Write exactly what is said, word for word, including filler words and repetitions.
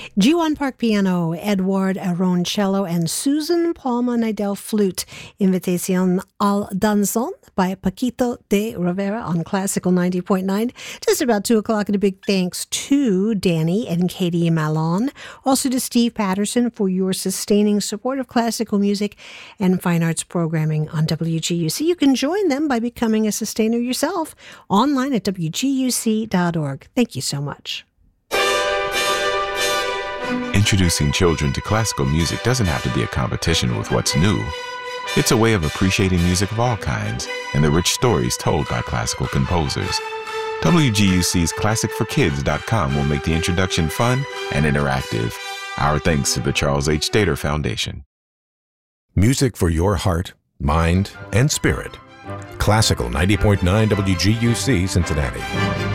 G one Park piano, Edward Aron cello, and Susan Palma Nidell flute. Invitation al Danzón by Paquito de Rivera on Classical ninety point nine. Just about two o'clock, and a big thanks to Danny and Katie Malone. Also to Steve Patterson for your sustaining support of classical music and fine arts programming on W G U C. You can join them by becoming a sustainer yourself online at W G U C dot org. Thank you so much. Introducing children to classical music doesn't have to be a competition with what's new. It's a way of appreciating music of all kinds and the rich stories told by classical composers. W G U C's classic for kids dot com will make the introduction fun and interactive. Our thanks to the Charles H. Stater Foundation. Music for your heart, mind, and spirit. Classical ninety point nine W G U C Cincinnati.